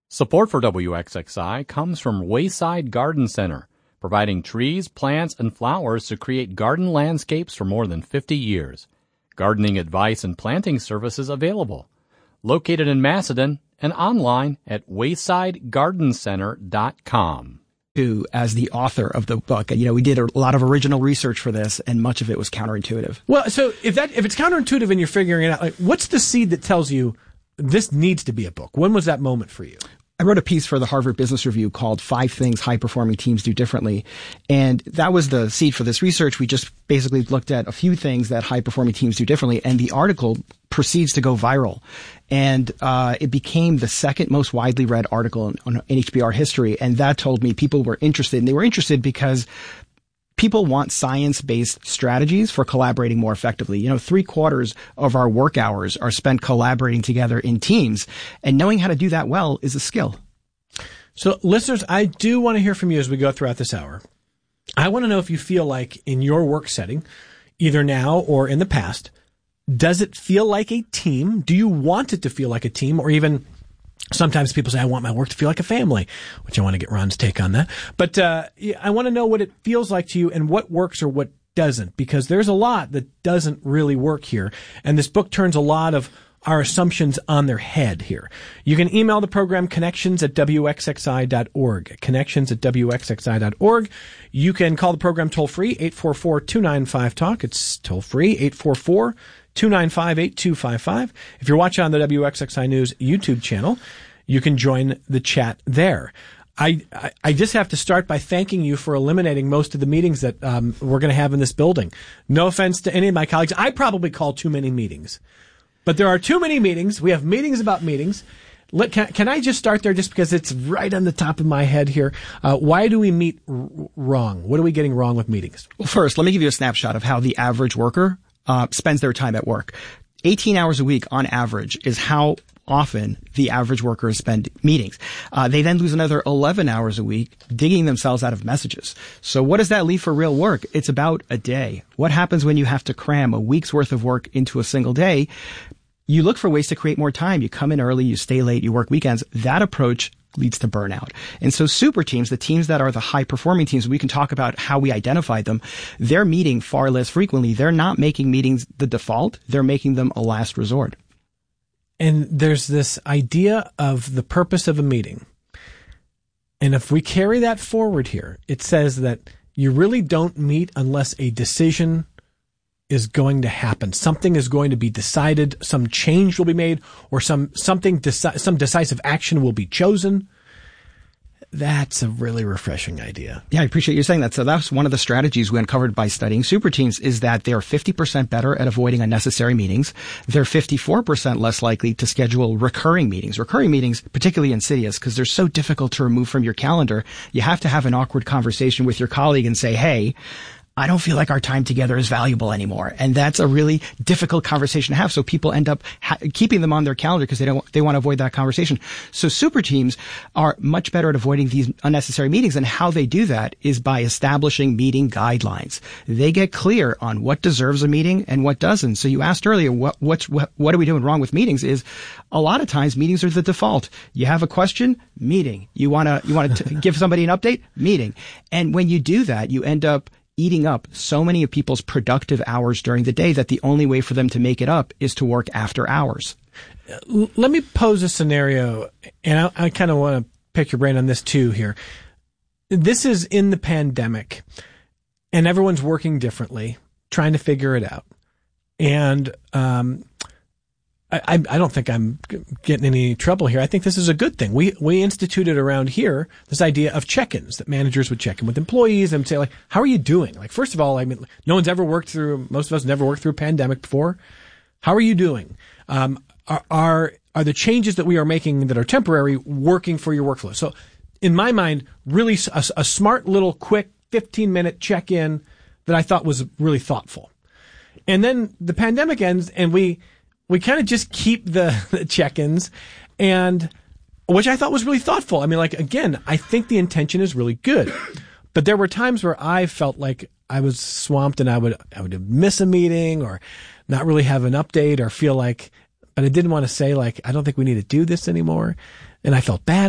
Support for WXXI comes from Wayside Garden Center, providing trees, plants, and flowers to create garden landscapes for more than 50 years. Gardening advice and planting services available. Located in Macedon and online at waysidegardencenter.com. As the author of the book, and we did a lot of original research for this, and much of it was counterintuitive. Well, so if it's counterintuitive and you're figuring it out, what's the seed that tells you this needs to be a book? When was that moment for you? I wrote a piece for the Harvard Business Review called 5 Things High-Performing Teams Do Differently. And that was the seed for this research. We just basically looked at a few things that high-performing teams do differently. And the article proceeds to go viral. And it became the second most widely read article in HBR history. And that told me people were interested. And they were interested because people want science-based strategies for collaborating more effectively. 3/4 of our work hours are spent collaborating together in teams, and knowing how to do that well is a skill. So listeners, I do want to hear from you as we go throughout this hour. I want to know if you feel like in your work setting, either now or in the past, does it feel like a team? Do you want it to feel like a team? Or even sometimes people say, I want my work to feel like a family, which I want to get Ron's take on that. But I want to know what it feels like to you and what works or what doesn't, because there's a lot that doesn't really work here. And this book turns a lot of our assumptions on their head here. You can email the program connections@wxxi.org, connections@wxxi.org. You can call the program toll free, 844-295-TALK. It's toll free, 844-295-8255. If you're watching on the WXXI News YouTube channel, you can join the chat there. I just have to start by thanking you for eliminating most of the meetings that we're going to have in this building. No offense to any of my colleagues. I probably call too many meetings. But there are too many meetings. We have meetings about meetings. Can I just start there just because it's right on the top of my head here? Why do we meet wrong? What are we getting wrong with meetings? Well, first, let me give you a snapshot of how the average worker spends their time at work. 18 hours a week on average is how often the average workers spend meetings. They then lose another 11 hours a week digging themselves out of messages. So what does that leave for real work? It's about a day. What happens when you have to cram a week's worth of work into a single day? You look for ways to create more time. You come in early, you stay late, you work weekends. That approach leads to burnout. And so super teams, the teams that are the high performing teams, we can talk about how we identify them. They're meeting far less frequently. They're not making meetings the default. They're making them a last resort. And there's this idea of the purpose of a meeting. And if we carry that forward here, it says that you really don't meet unless a decision is going to happen. Something is going to be decided, some change will be made, or some decisive action will be chosen. That's a really refreshing idea. Yeah, I appreciate you saying that. So that's one of the strategies we uncovered by studying super teams is that they're 50% better at avoiding unnecessary meetings. They're 54% less likely to schedule recurring meetings. Recurring meetings, particularly insidious, because they're so difficult to remove from your calendar. You have to have an awkward conversation with your colleague and say, hey, I don't feel like our time together is valuable anymore. And that's a really difficult conversation to have. So people end up keeping them on their calendar because they want to avoid that conversation. So super teams are much better at avoiding these unnecessary meetings. And how they do that is by establishing meeting guidelines. They get clear on what deserves a meeting and what doesn't. So you asked earlier, what are we doing wrong with meetings is a lot of times meetings are the default. You have a question, meeting. You want to give somebody an update, meeting. And when you do that, you end up eating up so many of people's productive hours during the day that the only way for them to make it up is to work after hours. Let me pose a scenario, and I kind of want to pick your brain on this too here. This is in the pandemic, and everyone's working differently, trying to figure it out. And I don't think I'm getting any trouble here. I think this is a good thing. We instituted around here this idea of check-ins, that managers would check in with employees and say, like, how are you doing? Like, first of all, I mean, most of us never worked through a pandemic before. How are you doing? Are the changes that we are making that are temporary working for your workflow? So in my mind, really a smart little quick 15-minute check-in that I thought was really thoughtful. And then the pandemic ends and we kind of just keep the check-ins, and which I thought was really thoughtful. I mean, like, again, I think the intention is really good, but there were times where I felt like I was swamped and I would miss a meeting or not really have an update or feel like, but I didn't want to say, like, I don't think we need to do this anymore. And I felt bad